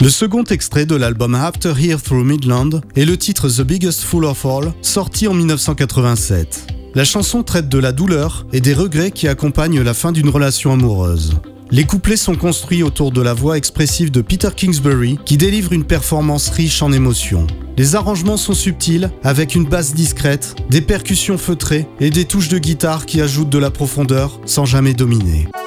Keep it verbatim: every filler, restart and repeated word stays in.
Le second extrait de l'album After Here Through Midland est le titre The Biggest Fool of All, sorti en dix-neuf cent quatre-vingt-sept. La chanson traite de la douleur et des regrets qui accompagnent la fin d'une relation amoureuse. Les couplets sont construits autour de la voix expressive de Peter Kingsbury qui délivre une performance riche en émotions. Les arrangements sont subtils avec une basse discrète, des percussions feutrées et des touches de guitare qui ajoutent de la profondeur sans jamais dominer.